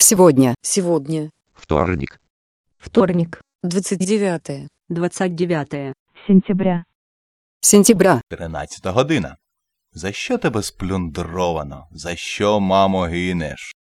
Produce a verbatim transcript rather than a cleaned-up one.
Сегодня. Сегодня. Вторник. Вторник. двадцать девятое. двадцать девятое. Сентября. Сентября. Тринадцята година. За що тебе сплюндровано? За що, мамо, гинеш?